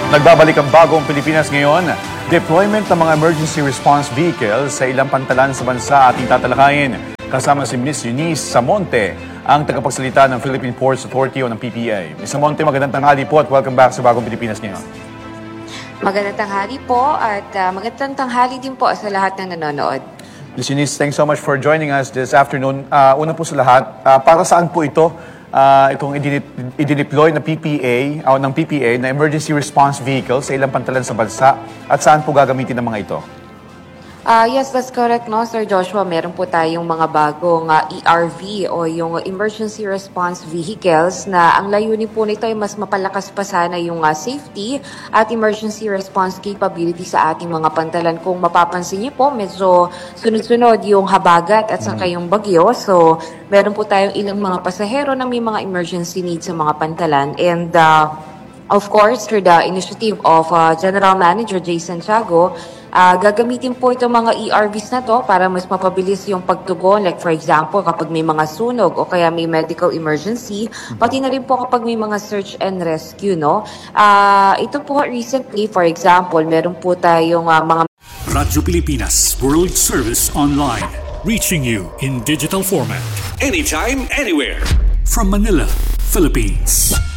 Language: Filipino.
Nagbabalik ang bagong Pilipinas ngayon. Deployment ng mga emergency response vehicles sa ilang pantalan sa bansa ating tatalakayin. Kasama si Ms. Eunice Samonte, ang tagapagsalita ng Philippine Ports Authority o ng PPA. Ms. Samonte, magandang tanghali po at welcome back sa bagong Pilipinas ngayon. Magandang tanghali po at magandang tanghali din po sa lahat ng nanonood. Ms. Eunice, thanks so much for joining us this afternoon. Una po sa lahat, para saan po ito? Itong idineploy na PPA o ng PPA na emergency response vehicle sa ilang pantalan sa bansa at saan po gagamitin ng mga ito? Yes, that's correct, no, Sir Joshua. Meron po tayong mga bagong ERV o yung Emergency Response Vehicles na ang layunin po nito ay mas mapalakas pa sana yung safety at emergency response capability sa ating mga pantalan. Kung mapapansin niyo po, medyo sunod-sunod yung habagat at saka yung bagyo. So, meron po tayong ilang mga pasahero na may mga emergency needs sa mga pantalan. And of course, through the initiative of General Manager Jay Santiago, gagamitin po itong mga ERVs na to para mas mapabilis yung pagtugon. Like for example, kapag may mga sunog o kaya may medical emergency, pati na rin po kapag may mga search and rescue, no? Ito po recently, for example, meron po tayong mga Radyo Pilipinas World Service Online, reaching you in digital format. Anytime, anywhere. From Manila, Philippines.